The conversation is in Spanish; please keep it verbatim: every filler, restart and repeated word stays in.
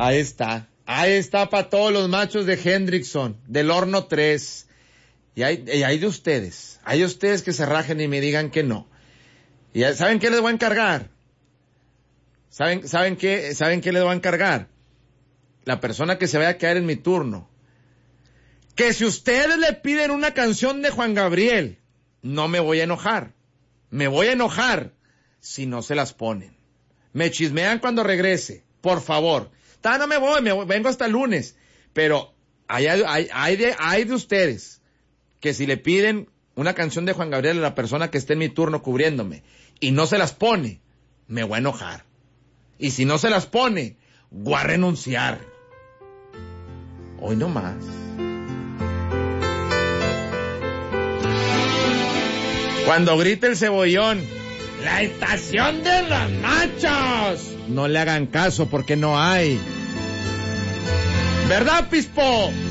Ahí está. Ahí está para todos los machos de Hendrickson, del horno tres. Y hay, y hay de ustedes. Hay de ustedes que se rajen y me digan que no. ¿Y saben qué les voy a encargar? ¿Saben, saben qué, saben qué les voy a encargar? La persona que se vaya a quedar en mi turno. Que si ustedes le piden una canción de Juan Gabriel, no me voy a enojar. Me voy a enojar si no se las ponen. Me chismean cuando regrese, por favor. Ta, no me voy, me voy, vengo hasta el lunes. Pero hay, hay, hay, de, hay de ustedes que si le piden una canción de Juan Gabriel a la persona que esté en mi turno cubriéndome y no se las pone, me voy a enojar. Y si no se las pone, voy a renunciar. Hoy no más. Cuando grite el cebollón, la estación de los machos, no le hagan caso porque no hay. ¿Verdad, Pispo?